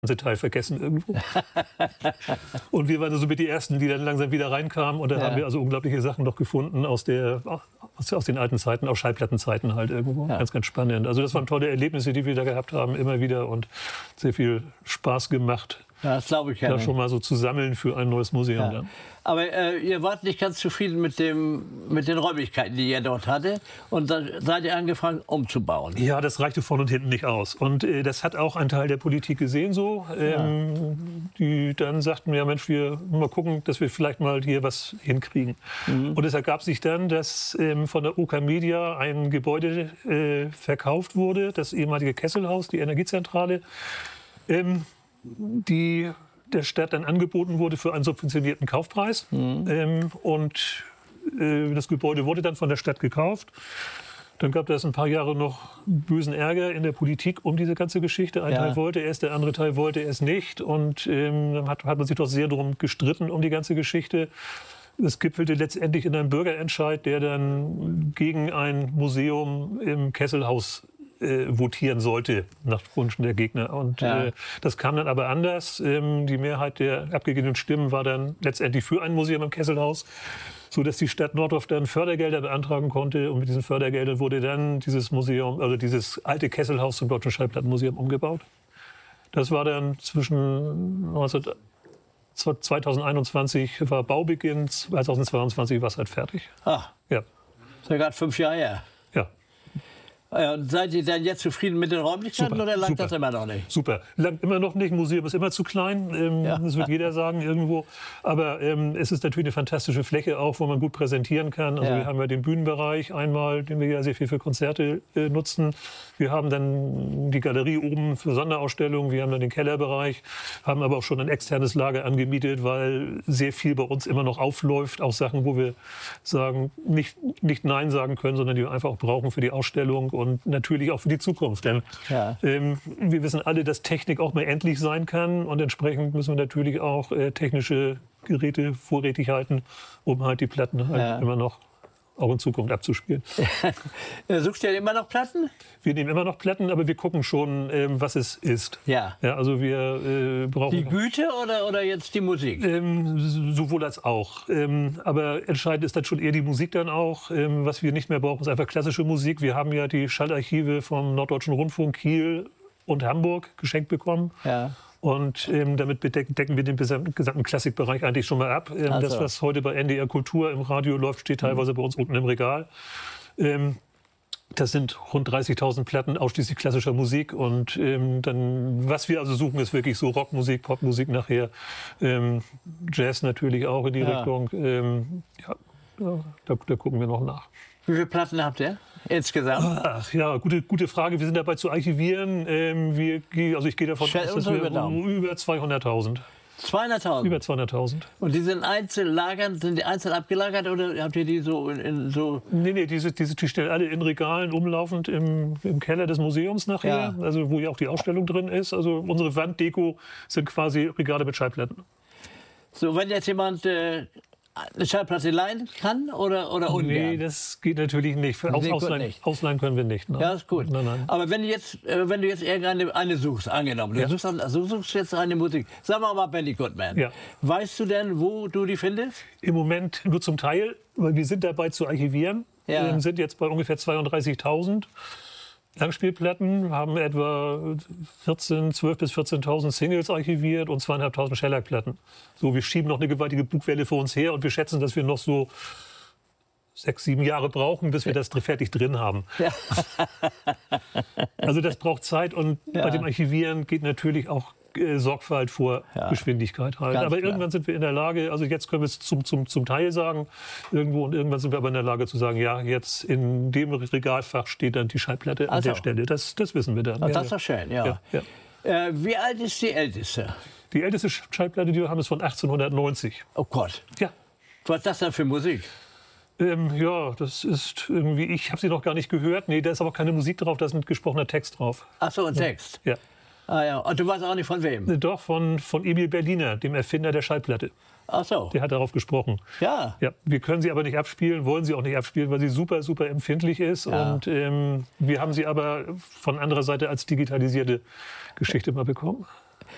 ganze Teil vergessen irgendwo. Und wir waren so mit die Ersten, die dann langsam wieder reinkamen. Und da haben wir also unglaubliche Sachen noch gefunden aus den alten Zeiten, aus Schallplattenzeiten halt irgendwo. Ja. Ganz, ganz spannend. Also das waren tolle Erlebnisse, die wir da gehabt haben, immer wieder. Und sehr viel Spaß gemacht. Ja, das glaube ich ja. Da schon mal so zu sammeln für ein neues Museum. Ja. Aber ihr wart nicht ganz zufrieden mit den Räumlichkeiten, die ihr dort hatte. Und dann seid ihr angefangen, umzubauen. Ja, das reichte vorne und hinten nicht aus. Und das hat auch ein Teil der Politik gesehen so. Die dann sagten, ja Mensch, wir mal gucken, dass wir vielleicht mal hier was hinkriegen. Und es ergab sich dann, dass von der OK Media ein Gebäude verkauft wurde, das ehemalige Kesselhaus, die Energiezentrale, die der Stadt dann angeboten wurde für einen subventionierten Kaufpreis. Und das Gebäude wurde dann von der Stadt gekauft. Dann gab es ein paar Jahre noch bösen Ärger in der Politik um diese ganze Geschichte. Ein Teil wollte es, der andere Teil wollte es nicht. Und dann hat man sich doch sehr darum gestritten um die ganze Geschichte. Es gipfelte letztendlich in einem Bürgerentscheid, der dann gegen ein Museum im Kesselhaus votieren sollte, nach Wunsch der Gegner. Und das kam dann aber anders. Die Mehrheit der abgegebenen Stimmen war dann letztendlich für ein Museum im Kesselhaus, so dass die Stadt Nordorf dann Fördergelder beantragen konnte. Und mit diesen Fördergeldern wurde dann dieses Museum, also dieses alte Kesselhaus zum Deutschen Schallplattenmuseum umgebaut. Das war dann zwischen 2021 war Baubeginn, 2022 war es halt fertig. Ah, ja. Das ist ja gerade 5 Jahre her. Ja. Seid ihr denn jetzt zufrieden mit den Räumlichkeiten oder langt das immer noch nicht? Super, langt immer noch nicht. Museum ist immer zu klein, das wird jeder sagen irgendwo. Aber es ist natürlich eine fantastische Fläche auch, wo man gut präsentieren kann. Also wir haben ja den Bühnenbereich einmal, den wir ja sehr viel für Konzerte nutzen. Wir haben dann die Galerie oben für Sonderausstellungen. Wir haben dann den Kellerbereich, haben aber auch schon ein externes Lager angemietet, weil sehr viel bei uns immer noch aufläuft. Auch Sachen, wo wir sagen, nicht Nein sagen können, sondern die wir einfach auch brauchen für die Ausstellung. Und natürlich auch für die Zukunft. Denn wir wissen alle, dass Technik auch mal endlich sein kann. Und entsprechend müssen wir natürlich auch technische Geräte vorrätig halten, um halt die Platten halt immer noch auch in Zukunft abzuspielen. Suchst du ja immer noch Platten? Wir nehmen immer noch Platten, aber wir gucken schon, was es ist. Ja. Also wir brauchen... Die Güte oder jetzt die Musik? Sowohl als auch. Aber entscheidend ist dann schon eher die Musik dann auch. Was wir nicht mehr brauchen, ist einfach klassische Musik. Wir haben ja die Schallarchive vom Norddeutschen Rundfunk Kiel und Hamburg geschenkt bekommen. Ja. Und damit decken wir den gesamten Klassikbereich eigentlich schon mal ab. Das, was heute bei NDR Kultur im Radio läuft, steht teilweise bei uns unten im Regal. Das sind rund 30.000 Platten ausschließlich klassischer Musik. Und dann, was wir also suchen, ist wirklich so Rockmusik, Popmusik nachher. Jazz natürlich auch in die Richtung. Da gucken wir noch nach. Wie viele Platten habt ihr insgesamt? Ach ja, gute Frage. Wir sind dabei zu archivieren. Ich gehe davon aus, dass wir über 200.000. 200.000? Über 200.000. Und die sind einzeln abgelagert oder habt ihr die so in so... Nee, die stellen alle in Regalen umlaufend im Keller des Museums nachher, also wo ja auch die Ausstellung drin ist. Also unsere Wanddeko sind quasi Regale mit Schallplatten. So, wenn jetzt jemand... eine Schallplatte leihen kann oder ungern? Nee, das geht natürlich nicht. Ausleihen können wir nicht. Ja, ist gut. Nein. Aber wenn du jetzt irgendeine suchst, angenommen, du suchst jetzt eine Musik, sagen wir mal Benny Goodman. Ja. Weißt du denn, wo du die findest? Im Moment nur zum Teil, weil wir sind dabei zu archivieren. Wir sind jetzt bei ungefähr 32.000. Langspielplatten, haben etwa 12.000 bis 14.000 Singles archiviert und 2.500 Shellac-Platten. So, wir schieben noch eine gewaltige Bugwelle vor uns her und wir schätzen, dass wir noch so 6, 7 Jahre brauchen, bis wir das fertig drin haben. Ja. Also das braucht Zeit und bei dem Archivieren geht natürlich auch Sorgfalt vor Geschwindigkeit halt. Aber irgendwann sind wir in der Lage, also jetzt können wir es zum Teil sagen, irgendwo, und irgendwann sind wir aber in der Lage zu sagen, ja, jetzt in dem Regalfach steht dann die Schallplatte an der Stelle. Das wissen wir dann. Das ist doch schön, ja. Wie alt ist die älteste? Die älteste Schallplatte, die wir haben, ist von 1890. Oh Gott. Ja. Was ist das denn für Musik? Das ist irgendwie, ich habe sie noch gar nicht gehört. Nee, da ist aber keine Musik drauf, da ist ein gesprochener Text drauf. Ach so, ein Text? Ja. Ah ja, und du weißt auch nicht von wem? Doch, von Emil Berliner, dem Erfinder der Schallplatte. Ach so. Der hat darauf gesprochen. Ja. Wir können sie aber nicht abspielen, wollen sie auch nicht abspielen, weil sie super, super empfindlich ist. Ja. Und wir haben sie aber von anderer Seite als digitalisierte Geschichte mal bekommen.